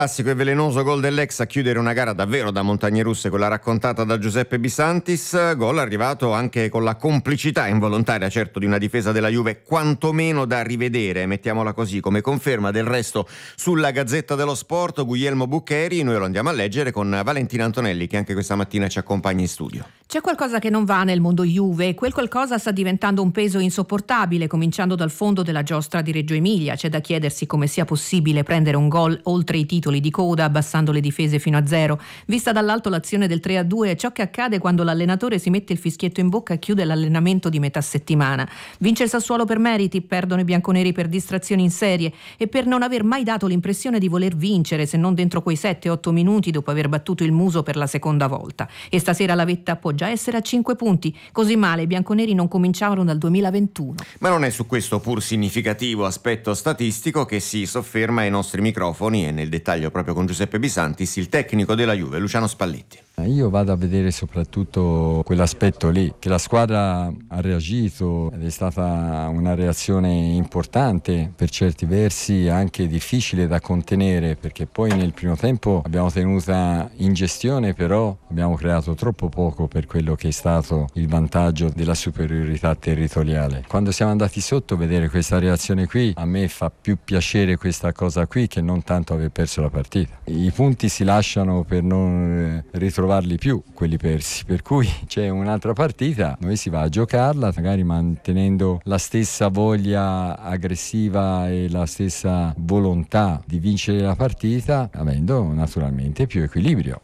Classico e velenoso gol dell'ex a chiudere una gara davvero da montagne russe, quella raccontata da Giuseppe Bisantis. Gol arrivato anche con la complicità involontaria, certo, di una difesa della Juve quantomeno da rivedere, mettiamola così, come conferma del resto sulla Gazzetta dello Sport Guglielmo Buccheri. Noi lo andiamo a leggere con Valentina Antonelli, che anche questa mattina ci accompagna in studio. C'è qualcosa che non va nel mondo Juve e quel qualcosa sta diventando un peso insopportabile, cominciando dal fondo della giostra di Reggio Emilia. C'è da chiedersi come sia possibile prendere un gol oltre i titoli di coda abbassando le difese fino a zero. Vista dall'alto l'azione del 3-2 è ciò che accade quando l'allenatore si mette il fischietto in bocca e chiude l'allenamento di metà settimana. Vince il Sassuolo per meriti, perdono i bianconeri per distrazioni in serie e per non aver mai dato l'impressione di voler vincere, se non dentro quei 7-8 minuti dopo aver battuto il muso per la seconda volta. E stasera la vetta può già essere a 5 punti. Così male i bianconeri non cominciavano dal 2021. Ma non è su questo pur significativo aspetto statistico che si sofferma ai nostri microfoni e nel dettaglio proprio con Giuseppe Bisantis, il tecnico della Juve, Luciano Spalletti. Io vado a vedere soprattutto quell'aspetto lì, che la squadra ha reagito ed è stata una reazione importante, per certi versi anche difficile da contenere, perché poi nel primo tempo abbiamo tenuta in gestione, però abbiamo creato troppo poco per quello che è stato il vantaggio della superiorità territoriale. Quando siamo andati sotto, vedere questa reazione qui, a me fa più piacere questa cosa qui che non tanto aver perso la partita. I punti si lasciano per non ritrovarli più, quelli persi, per cui c'è un'altra partita, noi si va a giocarla magari mantenendo la stessa voglia aggressiva e la stessa volontà di vincere la partita, avendo naturalmente più equilibrio.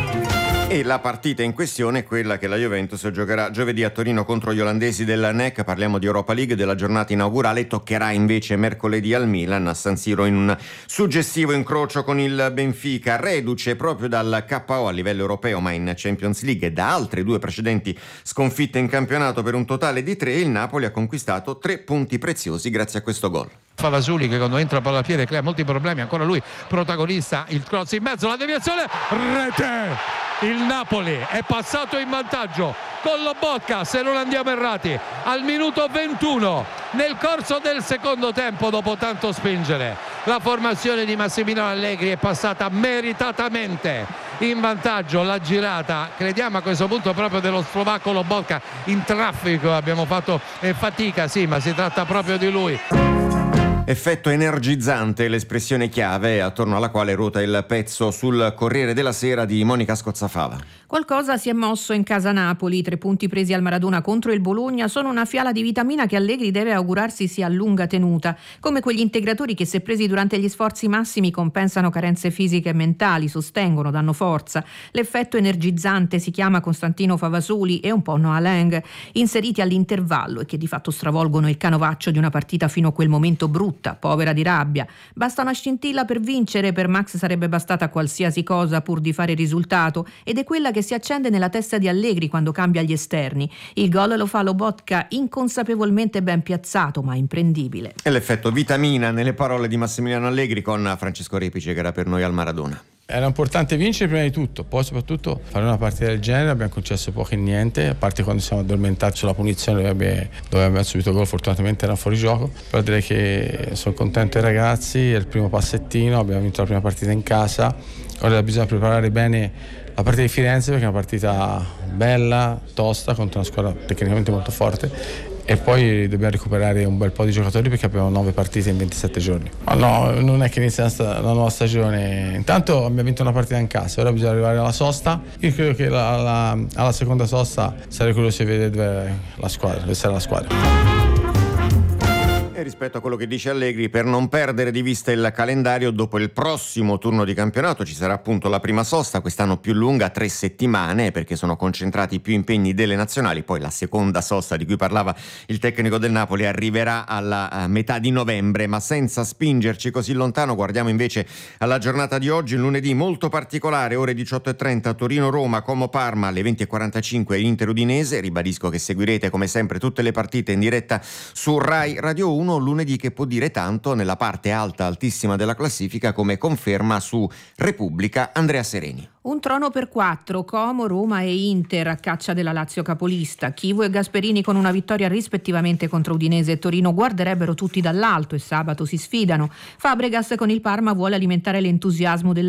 E la partita in questione è quella che la Juventus giocherà giovedì a Torino contro gli olandesi della NEC. Parliamo di Europa League, della giornata inaugurale. Toccherà invece mercoledì al Milan a San Siro in un suggestivo incrocio con il Benfica, reduce proprio dal KO a livello europeo ma in Champions League e da altre 2 precedenti sconfitte in campionato per un totale di 3. Il Napoli ha conquistato 3 punti preziosi grazie a questo gol. Favasuli che quando entra palla al piede crea molti problemi, ancora lui protagonista, il cross in mezzo, la deviazione, rete! Il Napoli è passato in vantaggio con Lobotka, se non andiamo errati, al minuto 21 nel corso del secondo tempo. Dopo tanto spingere, la formazione di Massimiliano Allegri è passata meritatamente in vantaggio. La girata, crediamo a questo punto proprio dello slovacco Lobotka, in traffico, abbiamo fatto fatica, sì, ma si tratta proprio di lui. Effetto energizzante, l'espressione chiave attorno alla quale ruota il pezzo sul Corriere della Sera di Monica Scozzafava. Qualcosa si è mosso in casa Napoli. 3 punti presi al Maradona contro il Bologna sono una fiala di vitamina che Allegri deve augurarsi sia a lunga tenuta, come quegli integratori che, se presi durante gli sforzi massimi, compensano carenze fisiche e mentali, sostengono, danno forza. L'effetto energizzante si chiama Costantino Favasuli e un po' Noah Lang, inseriti all'intervallo e che di fatto stravolgono il canovaccio di una partita fino a quel momento brutta, povera di rabbia. Basta una scintilla per vincere, per Max sarebbe bastata qualsiasi cosa pur di fare risultato, ed è quella che si accende nella testa di Allegri quando cambia gli esterni. Il gol lo fa Lobotka, inconsapevolmente ben piazzato ma imprendibile. E l'effetto vitamina nelle parole di Massimiliano Allegri con Francesco Repice, che era per noi al Maradona. Era importante vincere prima di tutto, poi soprattutto fare una partita del genere. Abbiamo concesso poco e niente, a parte quando siamo addormentati sulla punizione dove abbiamo subito gol, fortunatamente era fuori gioco. Però direi che sono contento dei ragazzi, è il primo passettino, abbiamo vinto la prima partita in casa, ora bisogna preparare bene la partita di Firenze perché è una partita bella, tosta, contro una squadra tecnicamente molto forte. E poi dobbiamo recuperare un bel po' di giocatori perché abbiamo 9 partite in 27 giorni. Ma no, non è che inizia la nuova stagione. Intanto abbiamo vinto una partita in casa, ora bisogna arrivare alla sosta. Io credo che alla seconda sosta sarei curioso di vedere dove sarà la squadra. E rispetto a quello che dice Allegri, per non perdere di vista il calendario, dopo il prossimo turno di campionato ci sarà appunto la prima sosta, quest'anno più lunga, 3 settimane, perché sono concentrati più impegni delle nazionali. Poi la seconda sosta di cui parlava il tecnico del Napoli arriverà alla metà di novembre. Ma senza spingerci così lontano, guardiamo invece alla giornata di oggi, lunedì molto particolare, ore 18:30 Torino-Roma, Como-Parma, alle 20:45 Inter-Udinese. Ribadisco che seguirete come sempre tutte le partite in diretta su Rai Radio 1. trono lunedì che può dire tanto nella parte alta altissima della classifica, come conferma su Repubblica Andrea Sereni. Un trono per 4, Como, Roma e Inter a caccia della Lazio capolista. Chivo e Gasperini con una vittoria rispettivamente contro Udinese e Torino guarderebbero tutti dall'alto e sabato si sfidano. Fabregas con il Parma vuole alimentare l'entusiasmo del